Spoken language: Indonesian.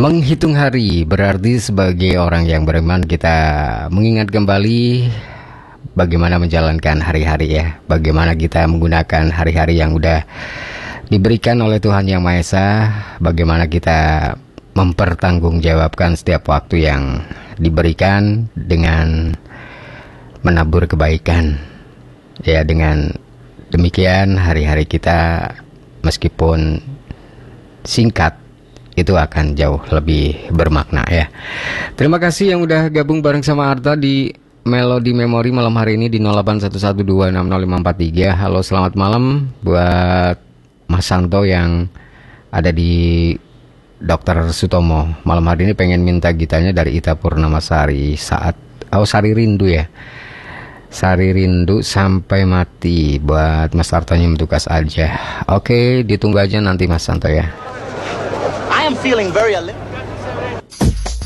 Menghitung hari berarti sebagai orang yang beriman kita mengingat kembali bagaimana menjalankan hari-hari ya. Bagaimana kita menggunakan hari-hari yang udah diberikan oleh Tuhan Yang Maha Esa. Bagaimana kita mempertanggungjawabkan setiap waktu yang diberikan dengan menabur kebaikan. Ya, dengan demikian hari-hari kita meskipun singkat itu akan jauh lebih bermakna ya. Terima kasih yang udah gabung bareng sama Arta di Melody Memory malam hari ini di 0811260543. Halo, selamat malam buat Mas Santo yang ada di Dr. Sutomo. Malam hari ini pengen minta gitarnya dari Ita Purnamasari saat Sari Rindu ya. Sari Rindu sampai mati buat Mas Artonya Mentukas aja. Oke, ditunggu aja nanti Mas Santo ya. I am feeling very